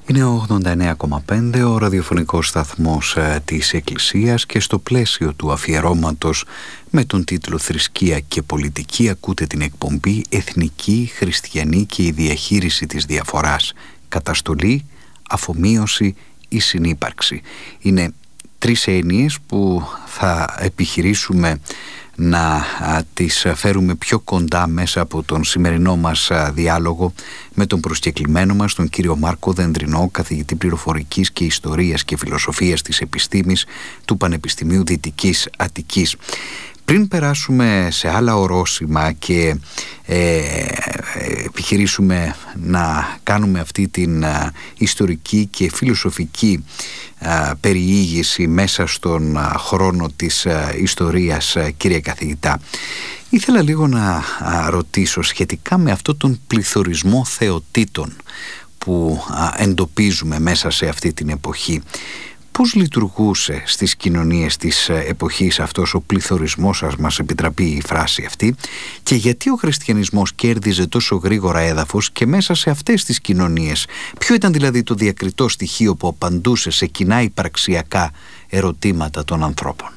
Είναι ο 89,5 ο ραδιοφωνικός σταθμός της Εκκλησίας και στο πλαίσιο του αφιερώματος με τον τίτλο «Θρησκεία και πολιτική» ακούτε την εκπομπή «Εθνική, χριστιανή και η διαχείριση της διαφοράς. Καταστολή, αφομοίωση ή συνύπαρξη». Είναι τρεις έννοιες που θα επιχειρήσουμε να τις φέρουμε πιο κοντά μέσα από τον σημερινό μας διάλογο με τον προσκεκλημένο μας, τον κύριο Μάρκο Δεντρινό, καθηγητή πληροφορικής και ιστορίας και φιλοσοφίας της επιστήμης του Πανεπιστημίου Δυτικής Αττικής. Πριν περάσουμε σε άλλα ορόσημα και επιχειρήσουμε να κάνουμε αυτή την ιστορική και φιλοσοφική περιήγηση μέσα στον χρόνο της ιστορίας, κύριε καθηγητά, ήθελα λίγο να ρωτήσω σχετικά με αυτό τον πληθωρισμό θεοτήτων που εντοπίζουμε μέσα σε αυτή την εποχή. Πώς λειτουργούσε στις κοινωνίες της εποχής αυτός ο πληθωρισμός, ας μας επιτραπεί η φράση αυτή, και γιατί ο χριστιανισμός κέρδιζε τόσο γρήγορα έδαφος και μέσα σε αυτές τις κοινωνίες? Ποιο ήταν δηλαδή το διακριτό στοιχείο που απαντούσε σε κοινά υπαρξιακά ερωτήματα των ανθρώπων?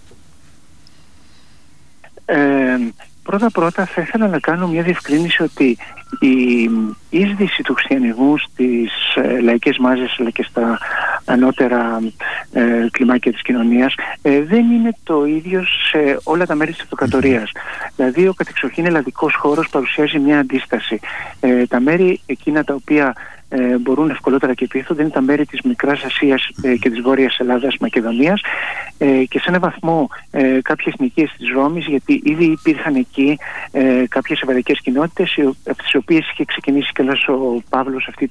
Πρώτα θα ήθελα να κάνω μια διευκρίνηση ότι η είσδυση του χριστιανισμού στις λαϊκές μάζες αλλά και στα ανώτερα κλιμάκια της κοινωνίας δεν είναι το ίδιο σε όλα τα μέρη της αυτοκρατορίας. Δηλαδή ο κατεξοχήν ελλαδικός χώρος παρουσιάζει μια αντίσταση. Τα μέρη εκείνα τα οποία μπορούν ευκολότερα και πείθονται είναι τα μέρη της Μικράς Ασίας και της Βόρειας Ελλάδας, Μακεδονίας, και σε έναν βαθμό κάποιες νοικίες της Ρώμης, γιατί ήδη υπήρχαν εκεί κάποιες εβραϊκές κοινότητες, από τις οποίες είχε ξεκινήσει και ο Παύλος αυτή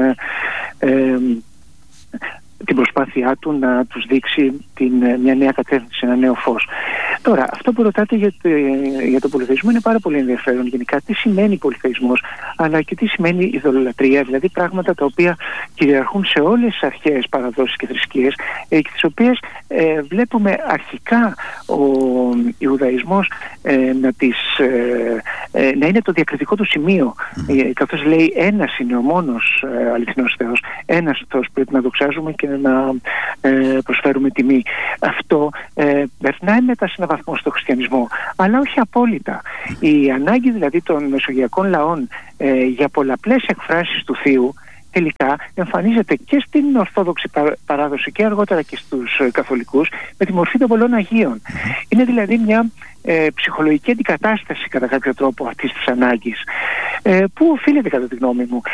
την προσπάθειά του να τους δείξει μια νέα κατεύθυνση, ένα νέο φως. Τώρα, αυτό που ρωτάτε για τον πολυθεϊσμό είναι πάρα πολύ ενδιαφέρον. Γενικά, τι σημαίνει πολυθεϊσμός, αλλά και τι σημαίνει ειδωλολατρία, δηλαδή πράγματα τα οποία κυριαρχούν σε όλες τις αρχαίες παραδόσεις και θρησκείες, και τις οποίες βλέπουμε αρχικά ο Ιουδαϊσμός να είναι το διακριτικό του σημείο, καθώς λέει ένας είναι ο μόνος αληθινός Θεός, ένας Θεός πρέπει να δοξάζουμε και να προσφέρουμε τιμή. Αυτό περνάει μετά σε έναν βαθμό στο χριστιανισμό, αλλά όχι απόλυτα. Η ανάγκη δηλαδή των μεσογειακών λαών για πολλαπλές εκφράσεις του Θείου τελικά εμφανίζεται και στην Ορθόδοξη παράδοση και αργότερα και στους Καθολικούς με τη μορφή των πολλών Αγίων. Είναι δηλαδή μια ψυχολογική αντικατάσταση κατά κάποιο τρόπο αυτής της ανάγκης, που οφείλεται κατά τη γνώμη μου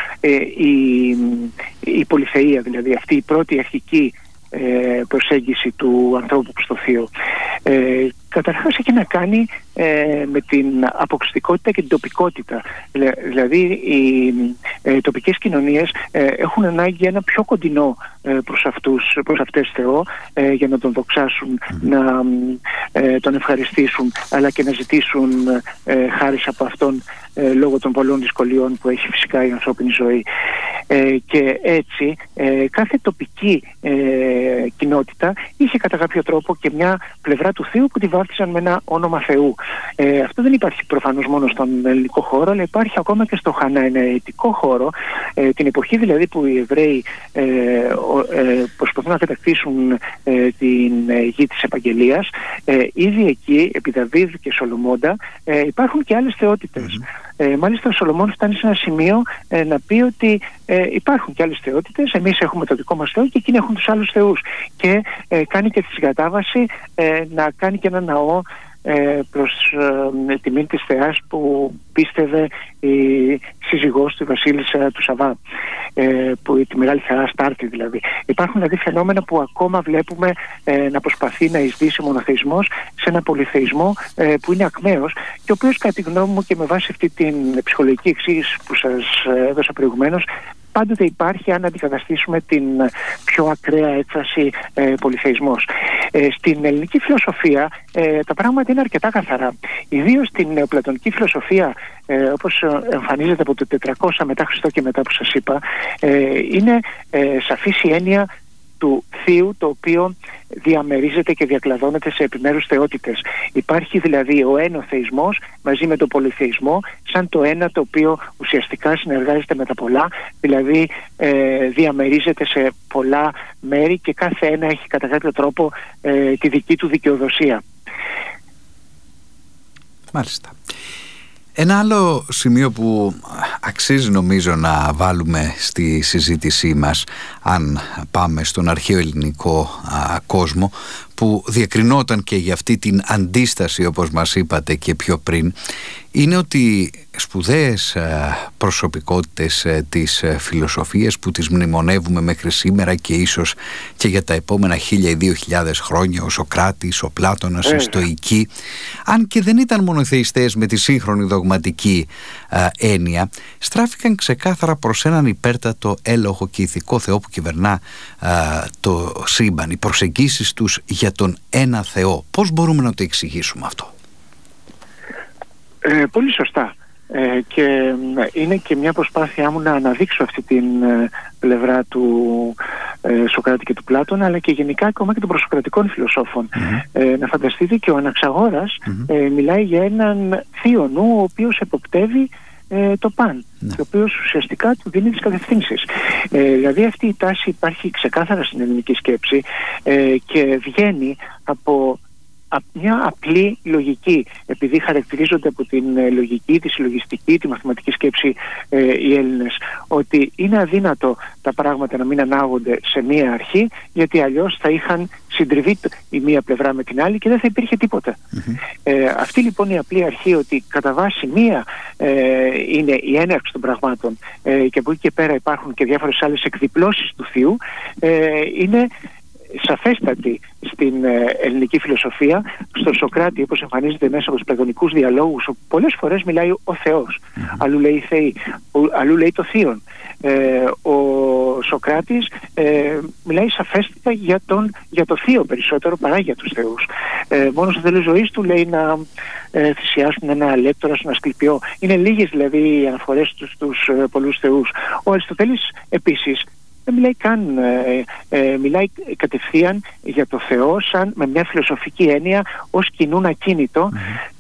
η πολυθεία, δηλαδή αυτή η πρώτη αρχική προσέγγιση του ανθρώπου προς το Θείο. Καταρχάς έχει να κάνει με την αποκλειστικότητα και την τοπικότητα. Δηλαδή οι τοπικές κοινωνίες έχουν ανάγκη ένα πιο κοντινό προς αυτές Θεό, για να τον δοξάσουν, να τον ευχαριστήσουν, αλλά και να ζητήσουν χάρις από αυτόν λόγω των πολλών δυσκολιών που έχει φυσικά η ανθρώπινη ζωή. Και έτσι κάθε τοπική κοινότητα είχε κατά κάποιο τρόπο και μια πλευρά του Θείου που τη βάφτισαν με ένα όνομα Θεού. Αυτό δεν υπάρχει προφανώς μόνο στον ελληνικό χώρο, αλλά υπάρχει ακόμα και στο χαναεναιτικό χώρο, την εποχή δηλαδή που οι Εβραίοι προσπαθούν να κατακτήσουν την γη της Επαγγελίας. Ήδη εκεί, επί Δαβίδ και Σολομώντα, υπάρχουν και άλλες θεότητες. Μάλιστα ο Σολομών φτάνει σε ένα σημείο να πει ότι υπάρχουν και άλλες θεότητες, εμείς έχουμε το δικό μας Θεό και εκείνοι έχουν τους άλλους θεούς, και κάνει και τη συγκατάβαση να κάνει και ένα ναό προς τιμήν της θεάς που πίστευε η σύζυγός του, η βασίλισσα του Σαββά, που τη μεγάλη θεά Αστάρτη δηλαδή. Υπάρχουν δηλαδή φαινόμενα που ακόμα βλέπουμε να προσπαθεί να εισδύσει ο μονοθεϊσμός σε ένα πολυθεϊσμό που είναι ακμαίος, και ο οποίος κατά τη γνώμη μου και με βάση αυτή την ψυχολογική εξήγηση που σας έδωσα προηγουμένως, πάντοτε υπάρχει αν αντικαταστήσουμε την πιο ακραία έκφραση πολυθεϊσμός. Στην ελληνική φιλοσοφία τα πράγματα είναι αρκετά καθαρά. Ιδίως στην νεοπλατωνική φιλοσοφία, όπως εμφανίζεται από το 400 μετά Χριστό και μετά που σας είπα, είναι σαφής η έννοια του θείου, το οποίο διαμερίζεται και διακλαδώνεται σε επιμέρους θεότητες. Υπάρχει δηλαδή ο ένοθεϊσμός μαζί με τον πολυθεϊσμό, σαν το ένα το οποίο ουσιαστικά συνεργάζεται με τα πολλά, δηλαδή διαμερίζεται σε πολλά μέρη και κάθε ένα έχει κατά κάποιο τρόπο τη δική του δικαιοδοσία. Μάλιστα. Ένα άλλο σημείο που αξίζει νομίζω να βάλουμε στη συζήτησή μας, αν πάμε στον αρχαίο ελληνικό κόσμο, που διακρινόταν και για αυτή την αντίσταση, όπως μας είπατε και πιο πριν, είναι ότι σπουδαίες προσωπικότητες της φιλοσοφίας που τις μνημονεύουμε μέχρι σήμερα και ίσως και για τα επόμενα 1000 ή 2000 χρόνια, ο Σωκράτης, ο Πλάτωνας, οι Στοικοί, αν και δεν ήταν μονοθεϊστές με τη σύγχρονη δογματική έννοια, στράφηκαν ξεκάθαρα προς έναν υπέρτατο, έλογο και ηθικό Θεό που κυβερνά το σύμπαν. Οι προσεγγίσεις τους για τον ένα Θεό, πώς μπορούμε να το εξηγήσουμε αυτό? Πολύ σωστά. Και είναι και μια προσπάθειά μου να αναδείξω αυτή την πλευρά του Σωκράτη και του Πλάτωνα, αλλά και γενικά ακόμα και των προσοκρατικών φιλοσόφων. Να φανταστείτε, και ο Αναξαγόρας μιλάει για έναν θείο νου ο οποίος εποπτεύει το παν, και ο οποίος ουσιαστικά του δίνει τις κατευθύνσεις. Δηλαδή αυτή η τάση υπάρχει ξεκάθαρα στην ελληνική σκέψη και βγαίνει από μια απλή λογική, επειδή χαρακτηρίζονται από την λογική, τη συλλογιστική, τη μαθηματική σκέψη οι Έλληνες, ότι είναι αδύνατο τα πράγματα να μην ανάγονται σε μία αρχή, γιατί αλλιώς θα είχαν συντριβεί η μία πλευρά με την άλλη και δεν θα υπήρχε τίποτα. Αυτή λοιπόν η απλή αρχή, ότι κατά βάση μία είναι η έναρξη των πραγμάτων και από εκεί και πέρα υπάρχουν και διάφορες άλλες εκδιπλώσεις του θείου, είναι σαφέστατη στην ελληνική φιλοσοφία. Στον Σωκράτη, όπως εμφανίζεται μέσα από τους πλατωνικούς διαλόγους, όπου πολλές φορές μιλάει ο Θεός, αλλού λέει Θεοί, αλλού λέει το Θείον. Ο Σωκράτης μιλάει σαφέστατα για το Θείο περισσότερο παρά για τους θεούς. Μόνο στο τέλος ζωής του λέει να θυσιάσουν ένα αλέπτορα στον Ασκληπιό. Είναι λίγες δηλαδή οι αναφορές στους πολλούς θεούς. Ο Αριστοτέλης επίσης δεν μιλάει καν, μιλάει κατευθείαν για το Θεό σαν με μια φιλοσοφική έννοια ως κοινούν ακίνητο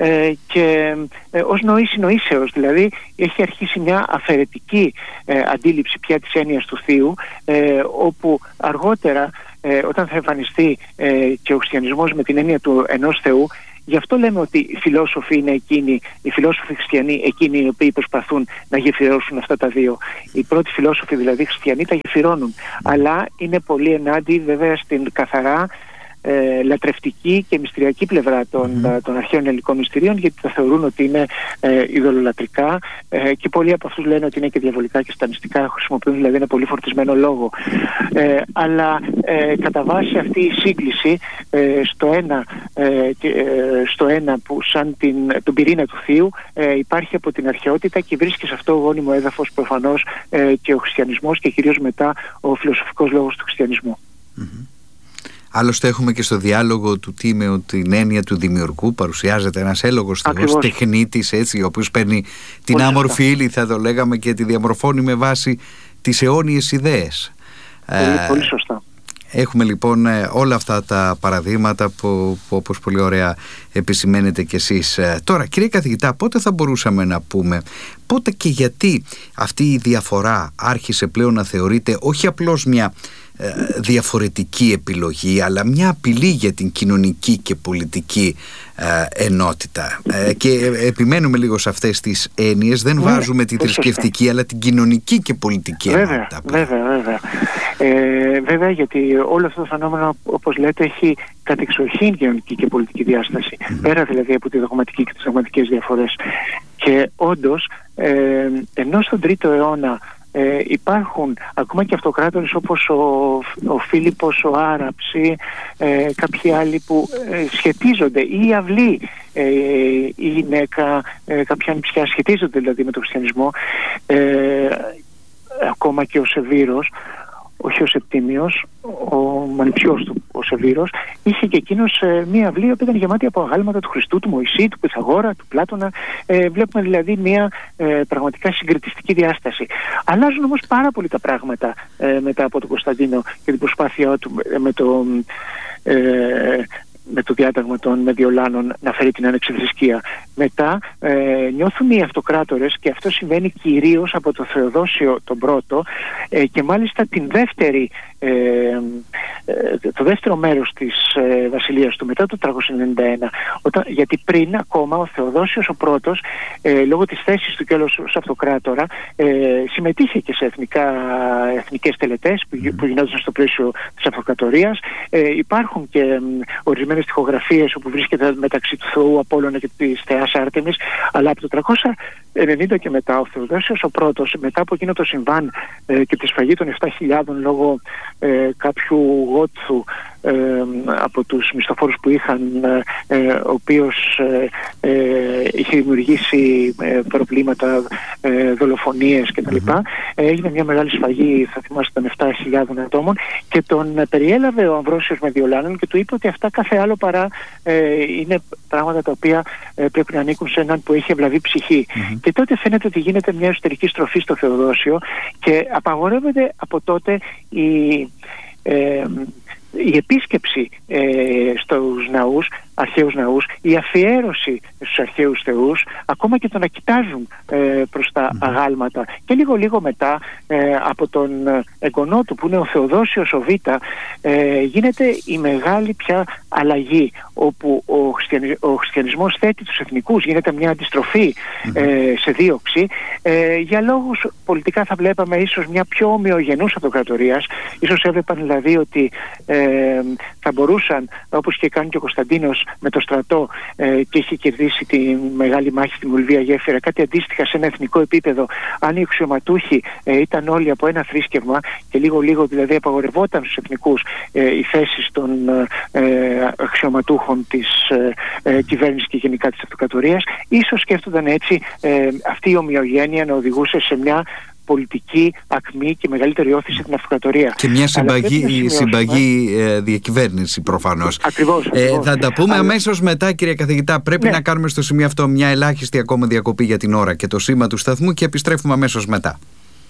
και ως νοήσει νοήσεως, δηλαδή έχει αρχίσει μια αφαιρετική αντίληψη πια της έννοιας του Θείου, όπου αργότερα όταν θα εμφανιστεί και ο χριστιανισμός με την έννοια του ενός Θεού. Γι' αυτό λέμε ότι οι φιλόσοφοι είναι εκείνοι, οι φιλόσοφοι χριστιανοί, εκείνοι οι οποίοι προσπαθούν να γεφυρώσουν αυτά τα δύο. Οι πρώτοι φιλόσοφοι, δηλαδή χριστιανοί, τα γεφυρώνουν. Αλλά είναι πολύ ενάντια βέβαια στην καθαρά λατρευτική και μυστηριακή πλευρά των αρχαίων ελληνικών μυστηρίων, γιατί τα θεωρούν ότι είναι ειδωλολατρικά και πολλοί από αυτούς λένε ότι είναι και διαβολικά και στανιστικά, χρησιμοποιούν δηλαδή ένα πολύ φορτισμένο λόγο. Αλλά κατά βάση αυτή η σύγκληση στο ένα που σαν τον πυρήνα του Θείου υπάρχει από την αρχαιότητα και βρίσκει σε αυτό γόνιμο έδαφος προφανώς και ο χριστιανισμός και κυρίως μετά ο φιλοσοφικός λόγος του χριστιανισμού. Άλλωστε έχουμε και στο διάλογο του Τίμεου την έννοια του δημιουργού, παρουσιάζεται ένας έλογος Θεός, τεχνίτης, έτσι, ο οποίος παίρνει την άμορφη ύλη, θα το λέγαμε, και τη διαμορφώνει με βάση τις αιώνιες ιδέες. Πολύ σωστά. Έχουμε λοιπόν όλα αυτά τα παραδείγματα που όπως πολύ ωραία επισημαίνετε κι εσείς. Τώρα, κύριε καθηγητά, πότε θα μπορούσαμε να πούμε, πότε και γιατί αυτή η διαφορά άρχισε πλέον να θεωρείται όχι απλώς μια διαφορετική επιλογή, αλλά μια απειλή για την κοινωνική και πολιτική ενότητα, και επιμένουμε λίγο σε αυτές τις έννοιες, δεν βάζουμε τη θρησκευτική αλλά την κοινωνική και πολιτική ενότητα. Βέβαια, γιατί όλο αυτό το φαινόμενο, όπως λέτε, έχει κατεξοχήν κοινωνική και πολιτική διάσταση, πέρα δηλαδή από τη δογματική και τις δογματικές διαφορές. Και όντως, ενώ στον 3ο αιώνα υπάρχουν ακόμα και αυτοκράτορες όπως ο Φίλιππος, ο Άραψ ή κάποιοι άλλοι που σχετίζονται, ή η Αυλή, η γυναίκα, κάποια νηψιά σχετίζονται δηλαδή με τον χριστιανισμό, ακόμα και ο Σεβήρος, όχι ο Σεπτίμιος, ο μανιψιός του ο Σεβήρος, είχε και εκείνος μία αυλή που ήταν γεμάτη από αγάλματα του Χριστού, του Μωυσή, του Πυθαγόρα, του Πλάτωνα. Βλέπουμε δηλαδή μία πραγματικά συγκριτιστική διάσταση. Αλλάζουν όμως πάρα πολύ τα πράγματα μετά από τον Κωνσταντίνο και την προσπάθειά του με το διάταγμα των Μεδιολάνων να φέρει την ανεξιθρησκεία. Μετά νιώθουν οι αυτοκράτορες, και αυτό συμβαίνει κυρίως από το Θεοδόσιο τον πρώτο, και μάλιστα το δεύτερο μέρος της βασιλείας του, μετά το 391, γιατί πριν ακόμα ο Θεοδόσιος ο πρώτος, λόγω της θέσης του και ως αυτοκράτορα, συμμετείχε και σε εθνικές τελετές που γινόντουσαν στο πλαίσιο της αυτοκρατορίας. Υπάρχουν και ορισμένες τοιχογραφίες όπου βρίσκεται μεταξύ του Θεού Απόλλωνα και της Θεάς Άρτεμις, αλλά από το 390 και μετά ο Θεοδόσιος ο πρώτος, μετά από εκείνο το συμβάν και τη σφαγή των 7.000 λόγω κάποιου γότσου από τους μισθοφόρους που είχαν, ο οποίος είχε δημιουργήσει προβλήματα, δολοφονίες κτλ. Έγινε μια μεγάλη σφαγή, θα θυμάστε, των 7.000 ατόμων, και τον περιέλαβε ο Αμβρόσιος Μεδιολάνων και του είπε ότι αυτά κάθε άλλο παρά είναι πράγματα τα οποία πρέπει να ανήκουν σε έναν που έχει ευλαβή ψυχή. Και τότε φαίνεται ότι γίνεται μια εσωτερική στροφή στο Θεοδόσιο και απαγορεύεται από τότε η επίσκεψη στους ναούς, αρχαίους ναούς, η αφιέρωση στους αρχαίους θεούς, ακόμα και το να κοιτάζουν προς τα αγάλματα. Και λίγο μετά από τον εγγονό του, που είναι ο Θεοδόσιος ο Β, γίνεται η μεγάλη πια αλλαγή, όπου ο χριστιανισμός θέτει τους εθνικούς, γίνεται μια αντιστροφή σε δίωξη, για λόγους πολιτικά θα βλέπαμε ίσως μια πιο ομοιογενούς αυτοκρατορίας. Ίσως έβλεπαν δηλαδή ότι θα μπορούσαν, όπως και κάνει και ο Κωνσταντίνος με το στρατό, και είχε κερδίσει τη μεγάλη μάχη στη Μουλβία Γέφυρα, κάτι αντίστοιχα σε ένα εθνικό επίπεδο, αν οι αξιωματούχοι ήταν όλοι από ένα θρήσκευμα και λίγο δηλαδή απαγορευόταν στους εθνικούς οι θέσεις των αξιωματούχων της κυβέρνησης και γενικά της αυτοκρατορίας, ίσως σκέφτονταν έτσι αυτή η ομοιογένεια να οδηγούσε σε μια πολιτική ακμή και μεγαλύτερη όθηση στην αυτοκρατορία. Και μια συμπαγή διακυβέρνηση προφανώς. Ακριβώς. Θα τα πούμε αμέσως μετά, κύριε καθηγητά. Πρέπει να κάνουμε στο σημείο αυτό μια ελάχιστη ακόμα διακοπή για την ώρα και το σήμα του σταθμού και επιστρέφουμε αμέσως μετά.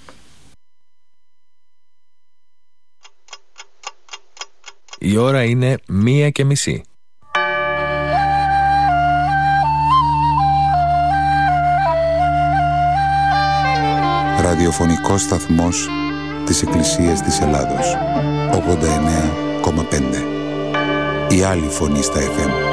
Η ώρα είναι 1:30. Ραδιοφωνικός σταθμός της Εκκλησίας της Ελλάδος, 89,5. Η άλλη φωνή στα FM.